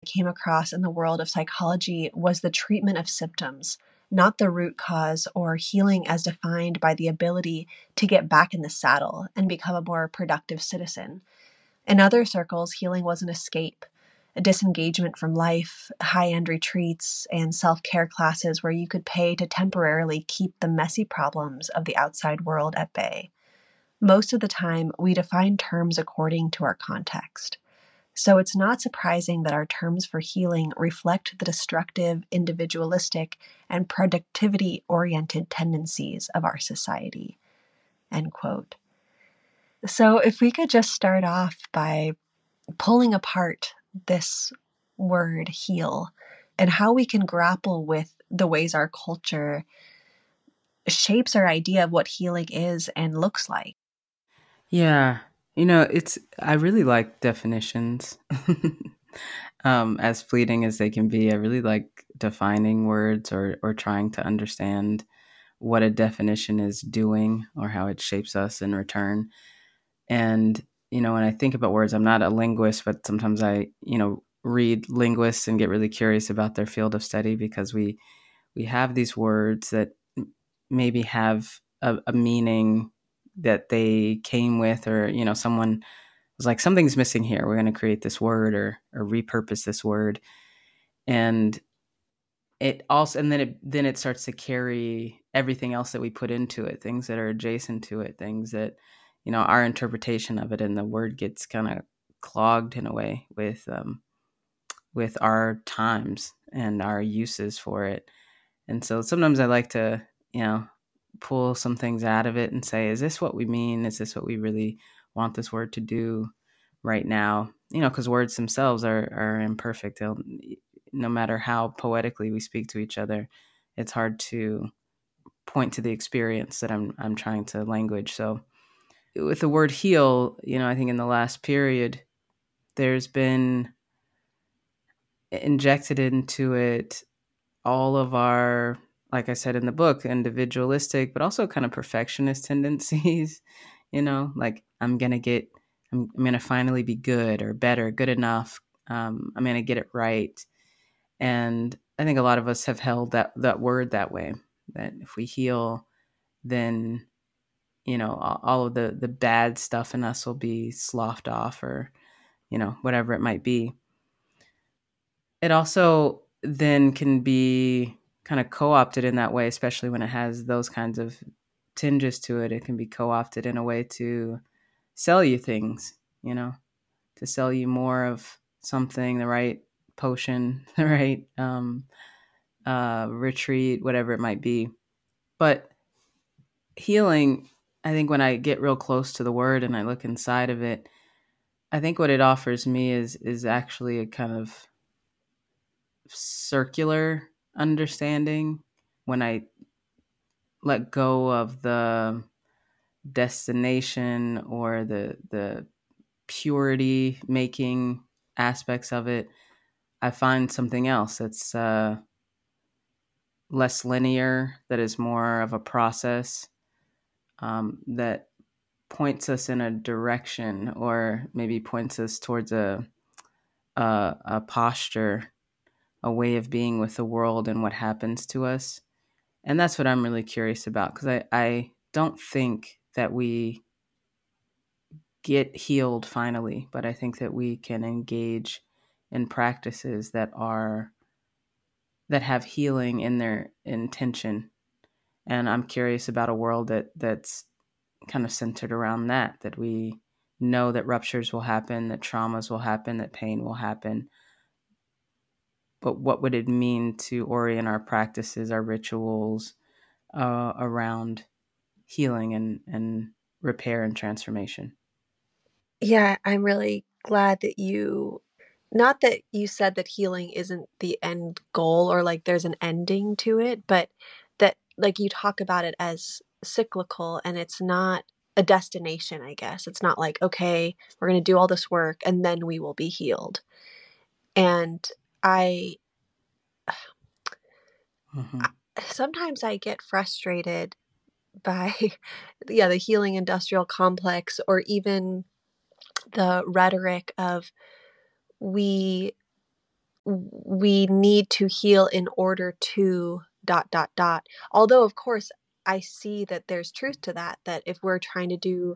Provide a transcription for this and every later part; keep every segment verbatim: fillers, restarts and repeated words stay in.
came across in the world of psychology was the treatment of symptoms, not the root cause or healing as defined by the ability to get back in the saddle and become a more productive citizen. In other circles, healing was an escape, a disengagement from life, high-end retreats, and self-care classes where you could pay to temporarily keep the messy problems of the outside world at bay. Most of the time, we define terms according to our context. So it's not surprising that our terms for healing reflect the destructive, individualistic, and productivity-oriented tendencies of our society. End quote. So if we could just start off by pulling apart this word heal and how we can grapple with the ways our culture shapes our idea of what healing is and looks like. Yeah. You know, it's, I really like definitions. um, as fleeting as they can be, I really like defining words or, or trying to understand what a definition is doing or how it shapes us in return. And, you know, when I think about words, I'm not a linguist, but sometimes I, you know, read linguists and get really curious about their field of study because we, we have these words that maybe have a, a meaning that they came with, or, you know, someone was like, something's missing here. We're going to create this word or, or repurpose this word. And it also, and then it, then it starts to carry everything else that we put into it, things that are adjacent to it, things that, you know, our interpretation of it, and the word gets kind of clogged in a way with, um, with our times and our uses for it. And so sometimes I like to, you know, pull some things out of it and say, is this what we mean? Is this what we really want this word to do right now? You know, because words themselves are, are imperfect. They'll, no matter how poetically we speak to each other, it's hard to point to the experience that I'm I'm trying to language. So with the word heal, you know, I think in the last period, there's been injected into it all of our, like I said in the book, individualistic, but also kind of perfectionist tendencies, you know, like I'm going to get, I'm, I'm going to finally be good or better, good enough. Um, I'm going to get it right. And I think a lot of us have held that, that word that way, that if we heal, then, you know, all, all of the, the bad stuff in us will be sloughed off, or, you know, whatever it might be. It also then can be kind of co-opted in that way, especially when it has those kinds of tinges to it. It can be co-opted in a way to sell you things, you know, to sell you more of something, the right potion, the right um, uh, retreat, whatever it might be. But healing, I think when I get real close to the word and I look inside of it, I think what it offers me is is actually a kind of circular understanding. When I let go of the destination or the the purity making aspects of it, I find something else that's uh, less linear, that is more of a process, um, that points us in a direction, or maybe points us towards a a, a posture, a way of being with the world and what happens to us. And that's what I'm really curious about, because I, I don't think that we get healed finally, but I think that we can engage in practices that are that have healing in their intention. And I'm curious about a world that that's kind of centered around that, that we know that ruptures will happen, that traumas will happen, that pain will happen. But what would it mean to orient our practices, our rituals uh, around healing and, and repair and transformation? Yeah, I'm really glad that you, not that you said that healing isn't the end goal or like there's an ending to it, but that like you talk about it as cyclical and it's not a destination, I guess. It's not like, okay, we're going to do all this work and then we will be healed. And I Mm-hmm. sometimes I get frustrated by yeah, the healing industrial complex, or even the rhetoric of we we need to heal in order to dot dot dot. Although, of course, I see that there's truth to that, that if we're trying to do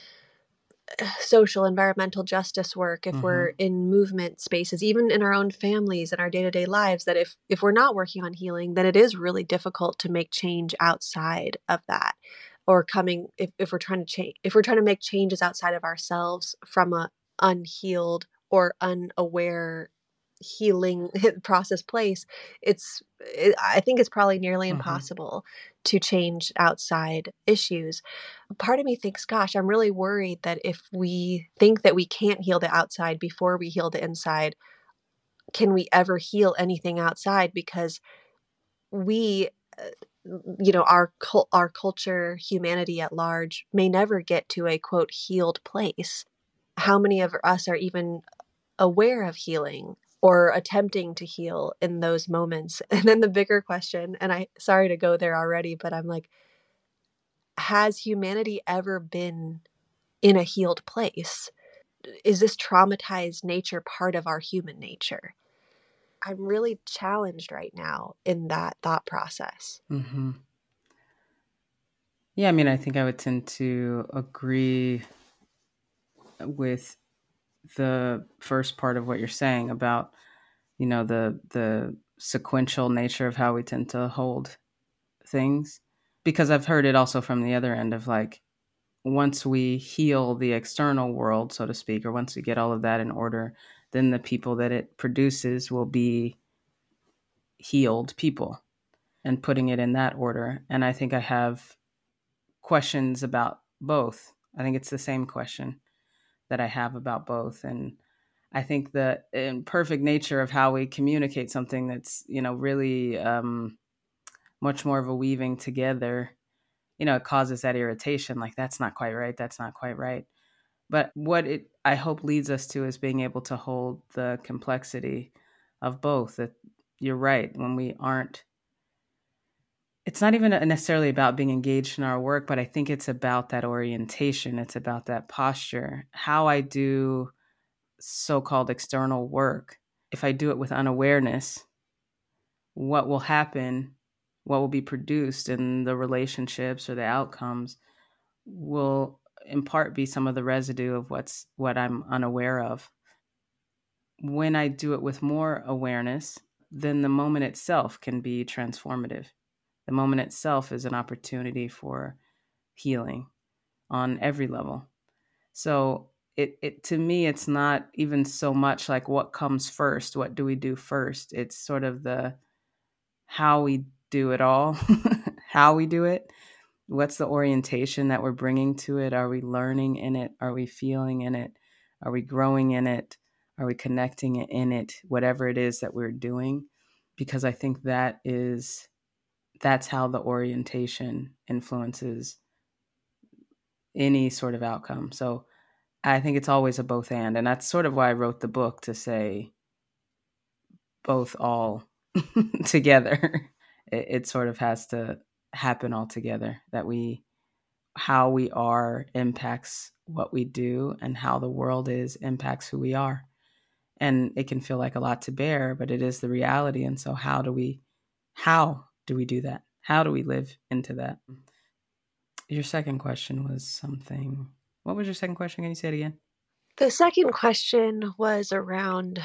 social environmental justice work, if Mm-hmm. we're in movement spaces, even in our own families and our day-to-day lives, that if if we're not working on healing, then it is really difficult to make change outside of that, or coming if, if we're trying to change if we're trying to make changes outside of ourselves from a unhealed or unaware healing process place. It's it, I think it's probably nearly Mm-hmm. impossible to change outside issues. Part of me thinks, gosh, I'm really worried that if we think that we can't heal the outside before we heal the inside, can we ever heal anything outside? Because we, uh, you know, our cul- our culture, humanity at large, may never get to a quote healed place. How many of us are even aware of healing or attempting to heal in those moments? And then the bigger question, and I sorry to go there already, but I'm like, has humanity ever been in a healed place? Is this traumatized nature part of our human nature? I'm really challenged right now in that thought process. Mm-hmm. Yeah, I mean, I think I would tend to agree with the first part of what you're saying about, you know, the the sequential nature of how we tend to hold things, because I've heard it also from the other end of like, once we heal the external world, so to speak, or once we get all of that in order, then the people that it produces will be healed people, and putting it in that order. And I think I have questions about both. I think it's the same question that I have about both. And I think the imperfect nature of how we communicate something that's, you know, really um, much more of a weaving together, you know, it causes that irritation. Like, that's not quite right. That's not quite right. But what it, I hope, leads us to is being able to hold the complexity of both. That you're right. When we aren't, it's not even necessarily about being engaged in our work, but I think it's about that orientation. It's about that posture. How I do so-called external work, if I do it with unawareness, what will happen, what will be produced in the relationships or the outcomes will in part be some of the residue of what's what I'm unaware of. When I do it with more awareness, then the moment itself can be transformative. The moment itself is an opportunity for healing on every level. So it, it to me, it's not even so much like what comes first, what do we do first? It's sort of the how we do it all, how we do it. What's the orientation that we're bringing to it? Are we learning in it? Are we feeling in it? Are we growing in it? Are we connecting in it? Whatever it is that we're doing, because I think that is that's how the orientation influences any sort of outcome. So I think it's always a both and. And that's sort of why I wrote the book, to say both all together. It, it sort of has to happen all together, that we, how we are impacts what we do, and how the world is impacts who we are. And it can feel like a lot to bear, but it is the reality. And so how do we, how do we do that? How do we live into that? Your second question was something. What was your second question? Can you say it again? The second question was around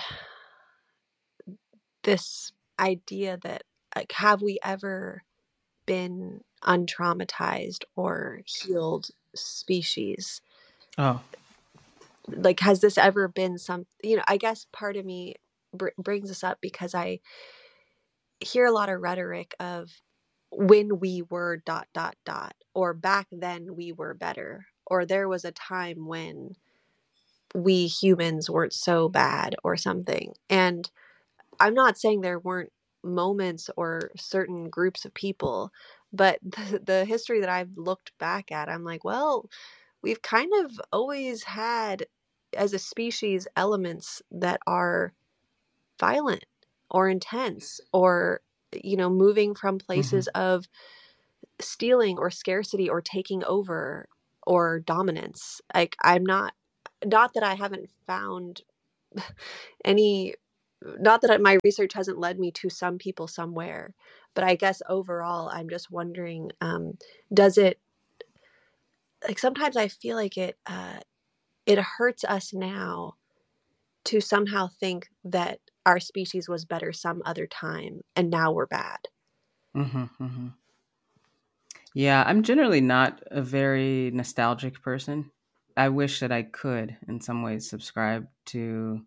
this idea that, like, have we ever been untraumatized or healed species? Oh, Like, has this ever been some, you know, I guess part of me br- brings this up because I hear a lot of rhetoric of when we were dot dot dot, or back then we were better, or there was a time when we humans weren't so bad or something. And I'm not saying there weren't moments or certain groups of people, but the, the history that I've looked back at, I'm like, well, we've kind of always had, as a species, elements that are violent or intense, or, you know, moving from mm-hmm. places of stealing or scarcity or taking over or dominance. Like, I'm not, not that I haven't found any not that my research hasn't led me to some people somewhere, but I guess overall, I'm just wondering, um, does it, like sometimes I feel like it, uh, it hurts us now to somehow think that our species was better some other time and now we're bad. Mm-hmm, mm-hmm. Yeah, I'm generally not a very nostalgic person. I wish that I could, in some ways, subscribe to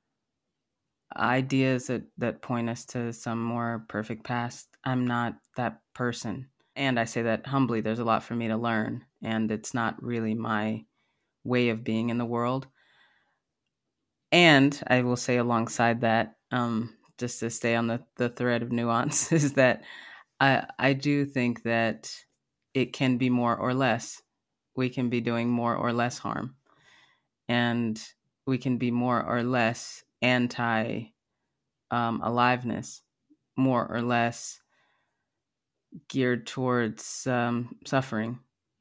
ideas that, that point us to some more perfect past. I'm not that person. And I say that humbly, there's a lot for me to learn, and it's not really my way of being in the world. And I will say alongside that, um, just to stay on the, the thread of nuance, is that I I do think that it can be more or less. We can be doing more or less harm, and we can be more or less anti um, aliveness, more or less geared towards um, suffering.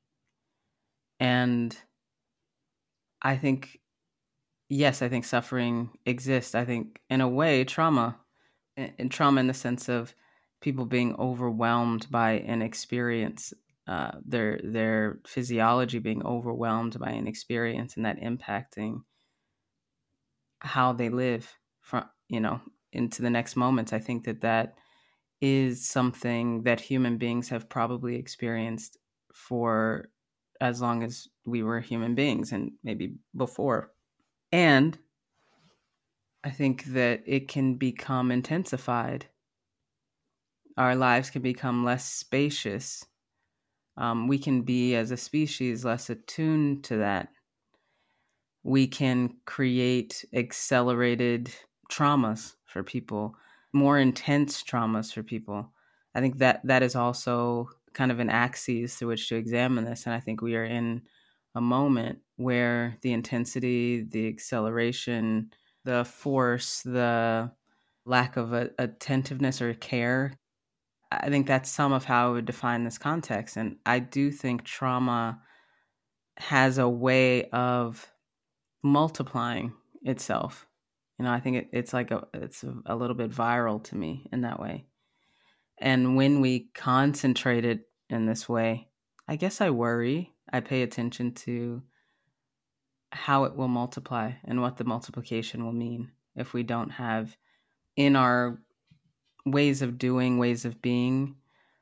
And I think, yes, I think suffering exists. I think, in a way, trauma, and trauma in the sense of people being overwhelmed by an experience, uh, their their physiology being overwhelmed by an experience, and that impacting how they live from, you know, into the next moments. I think that that is something that human beings have probably experienced for as long as we were human beings, and maybe before. And I think that it can become intensified. Our lives can become less spacious. Um, we can be, as a species, less attuned to that. We can create accelerated traumas for people, more intense traumas for people. I think that that is also kind of an axis through which to examine this. And I think we are in a moment where the intensity, the acceleration, the force, the lack of a, attentiveness or care, I think that's some of how I would define this context. And I do think trauma has a way of multiplying itself. You know, I think it, it's like a it's a, a little bit viral to me in that way. And when we concentrate it in this way, I guess I worry. I pay attention to how it will multiply and what the multiplication will mean if we don't have in our ways of doing, ways of being,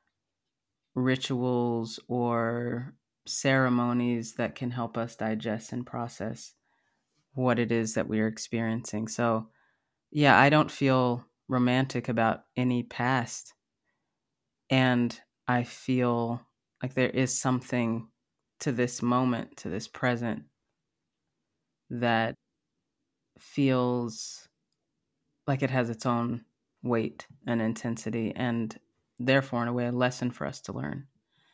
rituals or ceremonies that can help us digest and process what it is that we are experiencing. So, yeah, I don't feel romantic about any past. And I feel like there is something to this moment, to this present, that feels like it has its own weight and intensity, and therefore, in a way, a lesson for us to learn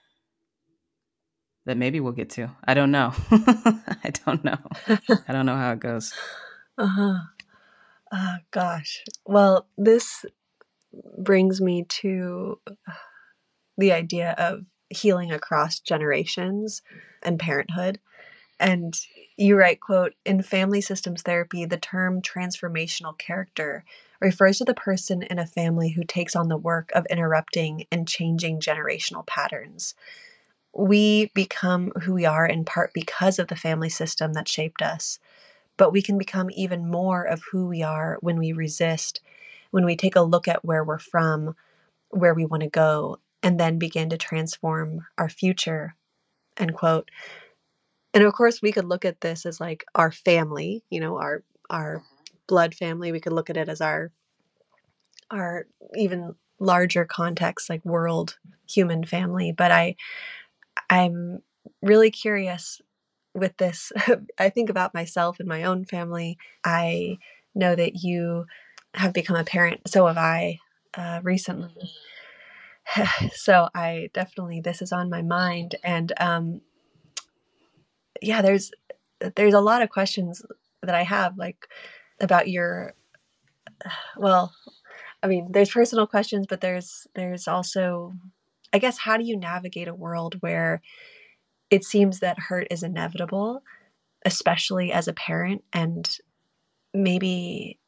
that maybe we'll get to. I don't know. I don't know. I don't know how it goes. Uh-huh. Oh, gosh. Well, this brings me to the idea of healing across generations and parenthood. And you write, quote, "In family systems therapy, the term transformational character refers to the person in a family who takes on the work of interrupting and changing generational patterns. We become who we are in part because of the family system that shaped us, but we can become even more of who we are when we resist, when we take a look at where we're from, where we want to go, and then begin to transform our future," end quote. And of course, we could look at this as like our family, you know, our our blood family. We could look at it as our our even larger context, like world human family. But I I'm really curious with this. I think about myself and my own family. I know that you have become a parent. So have I uh, recently. So I definitely, this is on my mind. And um, yeah, there's there's a lot of questions that I have, like about your, well, I mean, there's personal questions, but there's there's also, I guess, how do you navigate a world where it seems that hurt is inevitable, especially as a parent, and maybe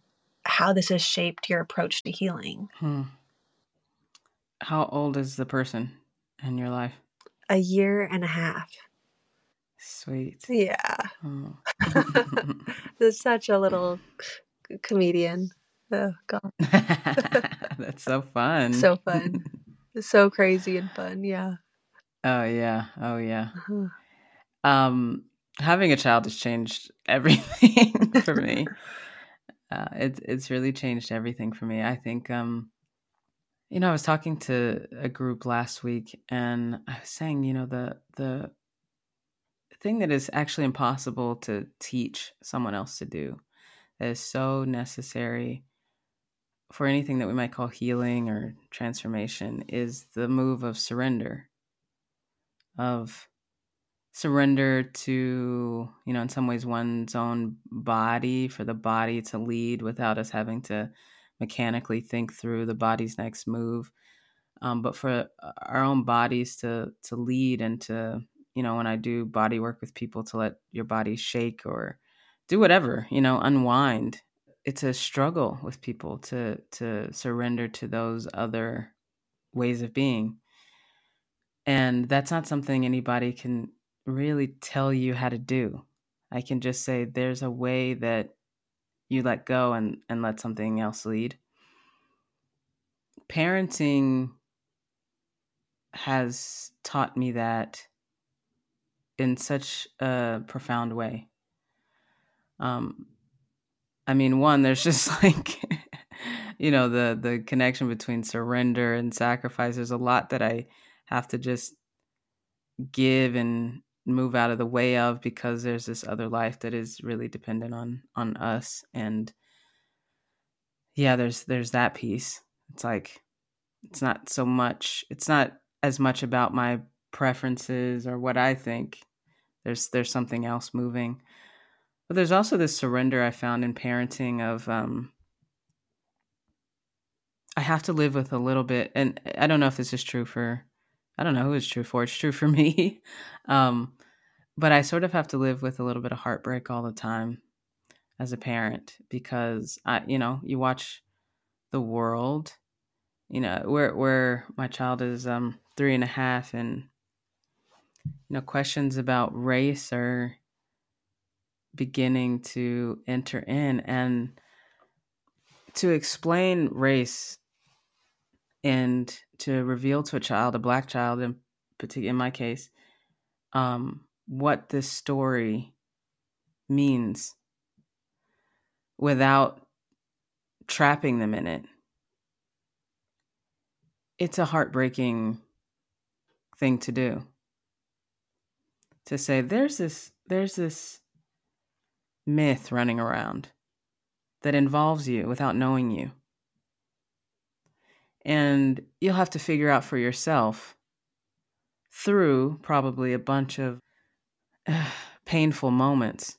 how this has shaped your approach to healing. Hmm. How old is the person in your life? A year and a half. Sweet. Yeah. Oh. There's such a little comedian. Oh, God. That's so fun. So fun. So crazy and fun. Yeah. Oh, yeah. Oh, yeah. Uh-huh. Um, having a child has changed everything for me. Uh, it's it's really changed everything for me. I think, um, you know, I was talking to a group last week, and I was saying, you know, the the thing that is actually impossible to teach someone else to do, that is so necessary for anything that we might call healing or transformation, is the move of surrender, of surrender to, you know, in some ways one's own body, for the body to lead without us having to mechanically think through the body's next move. Um, but for our own bodies to to lead, and to, you know, when I do body work with people, to let your body shake or do whatever, you know, unwind. It's a struggle with people to to surrender to those other ways of being. And that's not something anybody can really tell you how to do. I can just say there's a way that you let go and, and let something else lead. Parenting has taught me that in such a profound way. Um, I mean, one, there's just like, you know, the the connection between surrender and sacrifice. There's a lot that I have to just give and move out of the way of, because there's this other life that is really dependent on on us. And yeah, there's there's that piece. It's like, it's not so much it's not as much about my preferences or what I think. There's there's something else moving. But there's also this surrender I found in parenting of, um I have to live with a little bit, and I don't know if this is true for, I don't know who it's true for. It's true for me. um but I sort of have to live with a little bit of heartbreak all the time as a parent, because I, you know, you watch the world, you know, where where my child is um three and a half, and you know, questions about race are beginning to enter in, and to explain race and to reveal to a child, a black child in particular, in my case, um, what this story means without trapping them in it. It's a heartbreaking thing to do. To say there's this there's this myth running around that involves you without knowing you. And you'll have to figure out for yourself, through probably a bunch of uh, painful moments,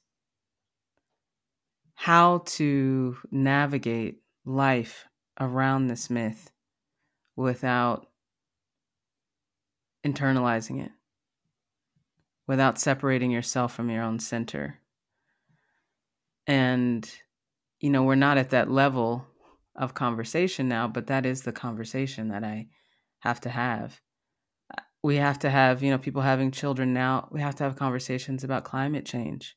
how to navigate life around this myth without internalizing it, without separating yourself from your own center. And, you know, we're not at that level of conversation now, but that is the conversation that I have to have. We have to have, you know, people having children now, we have to have conversations about climate change.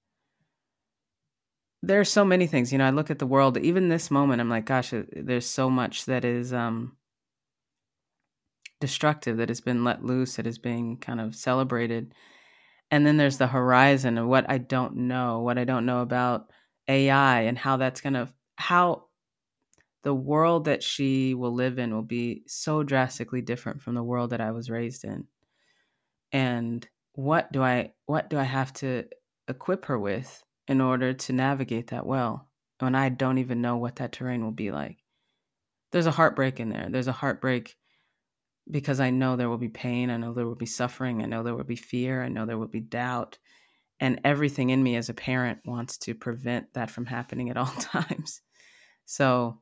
There are so many things, you know, I look at the world, even this moment, I'm like, gosh, there's so much that is um, destructive, that has been let loose, that is being kind of celebrated. And then there's the horizon of what I don't know, what I don't know about A I, and how that's going to, how the world that she will live in will be so drastically different from the world that I was raised in. And what do I, what do I have to equip her with in order to navigate that well, when I don't even know what that terrain will be like? There's a heartbreak in there. There's a heartbreak because I know there will be pain. I know there will be suffering. I know there will be fear. I know there will be doubt. And everything in me as a parent wants to prevent that from happening at all times. So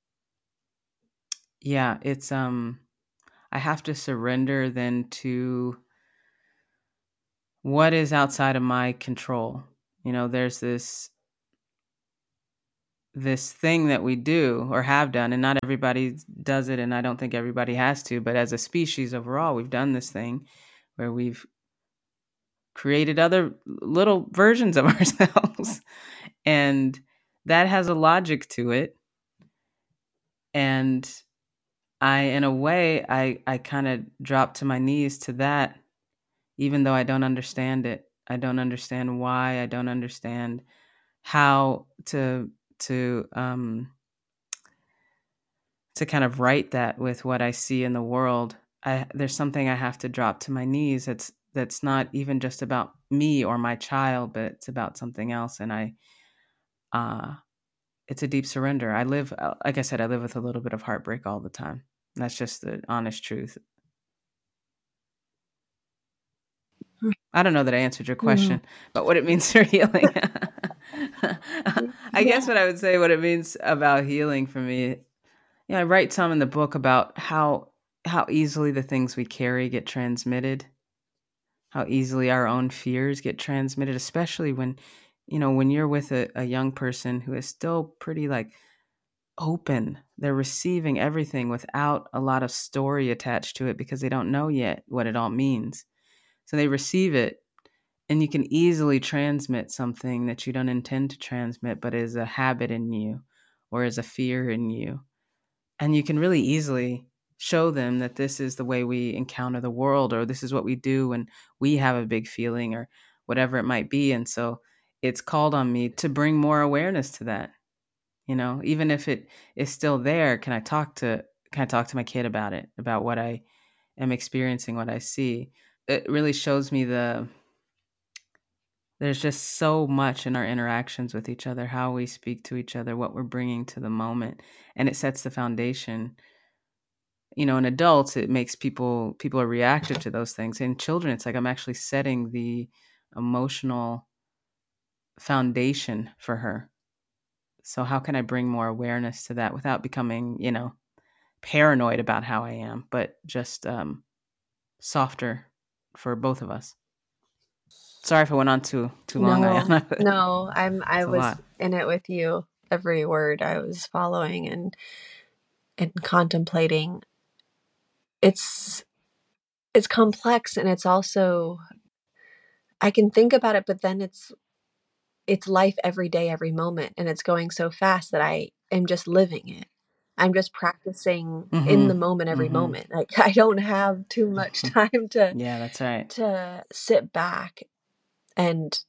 yeah, it's, um, I have to surrender then to what is outside of my control. You know, there's this this thing that we do or have done, and not everybody does it, and I don't think everybody has to, but as a species overall, we've done this thing where we've created other little versions of ourselves. And that has a logic to it. And I, in a way, I, I kind of drop to my knees to that, even though I don't understand it. I don't understand why. I don't understand how to to um, to kind of write that with what I see in the world. I, there's something I have to drop to my knees. That's that's not even just about me or my child, but it's about something else. And I, uh, it's a deep surrender. I live, uh, like I said, I live with a little bit of heartbreak all the time. That's just the honest truth. I don't know that I answered your question, Mm. but what it means for healing. I guess Yeah. what I would say, what it means about healing for me. Yeah, I write some in the book about how how easily the things we carry get transmitted, how easily our own fears get transmitted, especially when, you know, when you're with a, a young person who is still pretty like open. They're receiving everything without a lot of story attached to it because they don't know yet what it all means. So they receive it, and you can easily transmit something that you don't intend to transmit, but is a habit in you or is a fear in you. And you can really easily show them that this is the way we encounter the world, or this is what we do when we have a big feeling, or whatever it might be. And so it's called on me to bring more awareness to that. You know, even if it is still there, can I talk to can I talk to my kid about it, about what I am experiencing, what I see? It really shows me the there's just so much in our interactions with each other, how we speak to each other, what we're bringing to the moment, and it sets the foundation. You know, in adults, it makes people people are reactive to those things. In children, it's like I'm actually setting the emotional foundation for her. So how can I bring more awareness to that without becoming, you know, paranoid about how I am, but just um, softer for both of us. Sorry if I went on too too long, No, Ayana, but no, I'm I it's a was lot. in it with you. Every word I was following and and contemplating. It's it's complex, and it's also I can think about it, but then it's it's life every day, every moment, and it's going so fast that I am just living it. I'm just practicing in the Mhm. moment every Mhm. moment. Like I don't have too much time to Yeah, that's right. to sit back and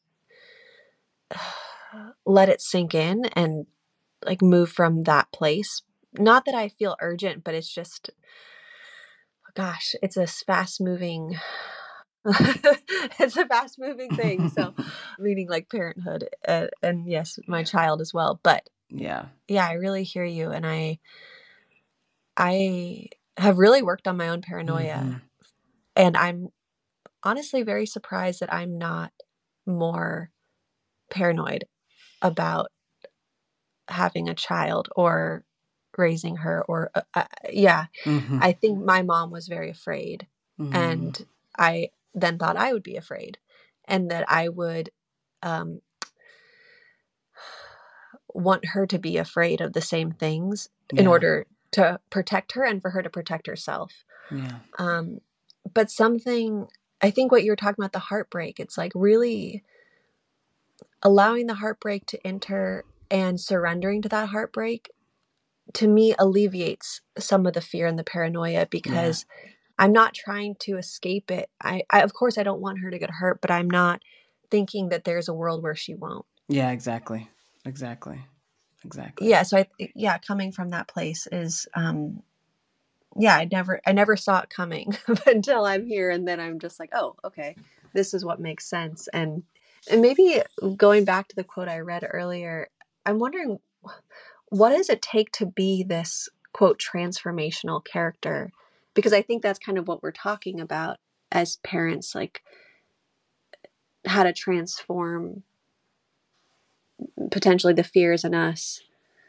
let it sink in and like move from that place. Not that I feel urgent, but it's just gosh, it's a fast moving it's a fast moving thing. So meaning like parenthood uh, and yes, my child as well. But Yeah. yeah, I really hear you, and I I have really worked on my own paranoia, Mhm. and I'm honestly very surprised that I'm not more paranoid about having a child or raising her or uh, uh, yeah. Mhm. I think my mom was very afraid, Mhm. and I then thought I would be afraid and that I would um, want her to be afraid of the same things in Yeah. order to protect her and for her to protect herself. Yeah. Um, but something, I think what you were talking about, the heartbreak, it's like really allowing the heartbreak to enter and surrendering to that heartbreak to me alleviates some of the fear and the paranoia Yeah. because I'm not trying to escape it. I, I of course I don't want her to get hurt, but I'm not thinking that there's a world where she won't. Yeah, exactly. Exactly. Exactly. Yeah, so I yeah, coming from that place is um yeah, I never I never saw it coming until I'm here and then I'm just like, "Oh, okay. This is what makes sense." And and maybe going back to the quote I read earlier, I'm wondering what does it take to be this quote transformational character? Because I think that's kind of what we're talking about as parents, like how to transform potentially the fears in us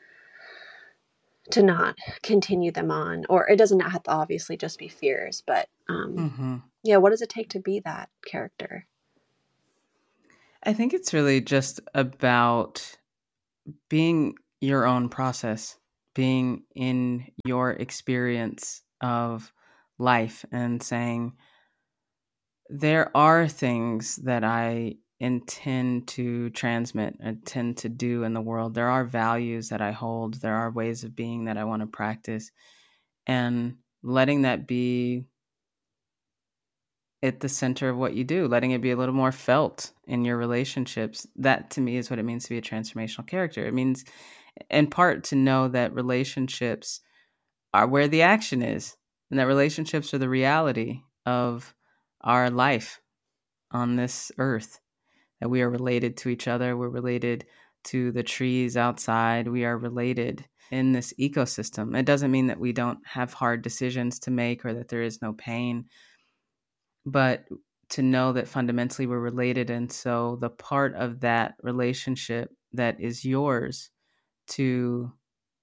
to not continue them on. Or it doesn't have to obviously just be fears, but um Mhm. yeah, what does it take to be that character? I think it's really just about being your own process, being in your experience of life and saying, there are things that I intend to transmit, intend to do in the world. There are values that I hold. There are ways of being that I want to practice. And letting that be at the center of what you do, letting it be a little more felt in your relationships. That to me is what it means to be a transformational character. It means, in part, to know that relationships are where the action is, and that relationships are the reality of our life on this earth, that we are related to each other. We're related to the trees outside. We are related in this ecosystem. It doesn't mean that we don't have hard decisions to make or that there is no pain, but to know that fundamentally we're related. And so the part of that relationship that is yours to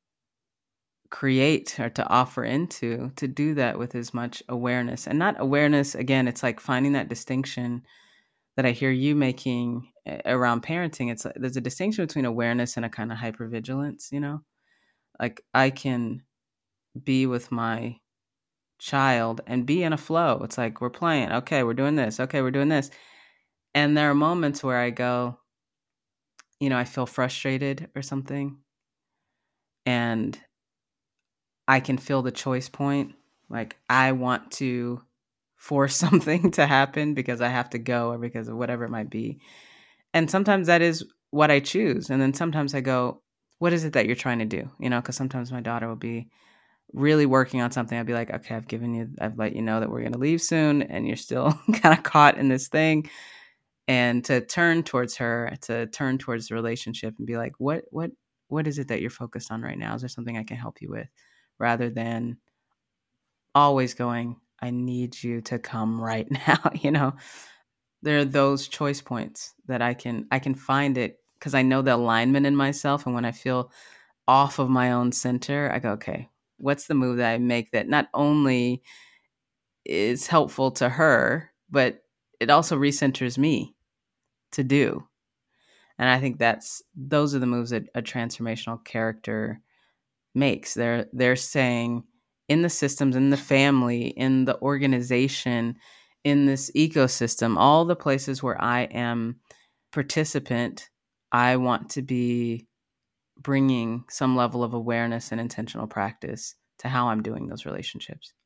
create or to offer into, to do that with as much awareness. And not awareness, again, it's like finding that distinction that I hear you making around parenting. It's like, there's a distinction between awareness and a kind of hypervigilance, you know? Like I can be with my child and be in a flow. It's like, we're playing. Okay, we're doing this. Okay, we're doing this. And there are moments where I go, you know, I feel frustrated or something. And I can feel the choice point. Like I want to force something to happen because I have to go or because of whatever it might be. And sometimes that is what I choose. And then sometimes I go, what is it that you're trying to do? You know, because sometimes my daughter will be really working on something. I'll be like, okay, I've given you, I've let you know that we're going to leave soon. And you're still kind of caught in this thing. And to turn towards her, to turn towards the relationship and be like, what, what, what is it that you're focused on right now? Is there something I can help you with? Rather than always going, I need you to come right now. You know, there are those choice points that I can, I can find it because I know the alignment in myself. And when I feel off of my own center, I go, okay, what's the move that I make that not only is helpful to her, but it also recenters me to do. And I think that's, those are the moves that a transformational character makes. They're they're saying, in the systems, in the family, in the organization, in this ecosystem, all the places where I am participant, I want to be bringing some level of awareness and intentional practice to how I'm doing those relationships.